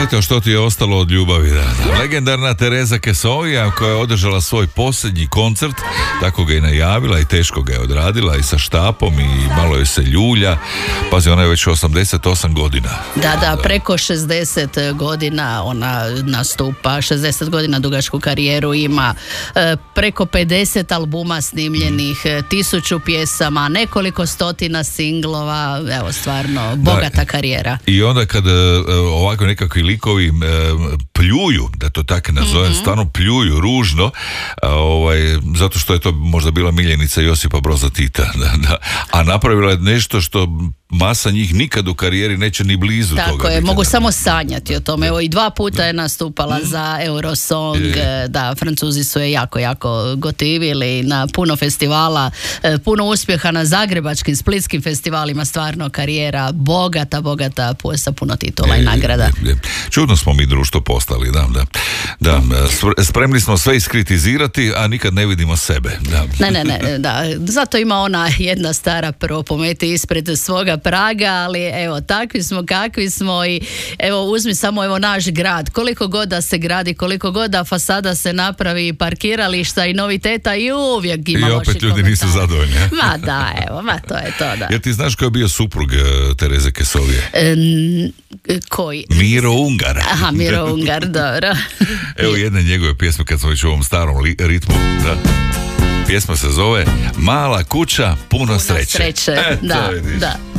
Eto što ti je ostalo od ljubavi. Da. Legendarna Tereza Kesovija koja je održala svoj posljednji koncert, tako ga je najavila i teško ga je odradila i sa štapom i malo je se ljulja. Pazi, ona je već 88 godina. Da, preko 60 godina ona nastupa, 60 godina dugačku karijeru ima, preko 50 albuma snimljenih, 1000 pjesama, nekoliko stotina singlova, evo stvarno bogata karijera. I onda kad ovako nekakvi likovi pljuju, da to tako nazovem, stvarno pljuju ružno, zato što je to možda bila miljenica Josipa Broza Tita, a napravila je nešto što masa njih nikad u karijeri neće ni blizu toga. Tako je, mogu samo sanjati o tome. Evo i 2 puta je nastupala za Eurosong, da, Francuzi su je jako gotivili na puno festivala, puno uspjeha na zagrebačkim, splitskim festivalima, stvarno karijera bogata, sa puno titula i nagrada. Čudno smo mi društvo postali, da. Spremni smo sve iskritizirati, a nikad ne vidimo sebe. Ne, zato ima ona jedna stara prvo pometi ispred svoga praga, ali evo, takvi smo kakvi smo i evo, uzmi samo evo naš grad, koliko god da se gradi, koliko god da fasada se napravi, parkirališta i noviteta i uvijek ima loši komentari. I opet ljudi nisu zadovoljni. To je to, da. Jer ti znaš ko je bio suprug Tereze Kesovije? Koji? Miro Ungar. Aha, Miro Ungar, dobro. Evo jedne njegove pjesme kad smo već u ovom starom ritmu, da. Pjesma se zove Mala kuća, puno sreće. Da.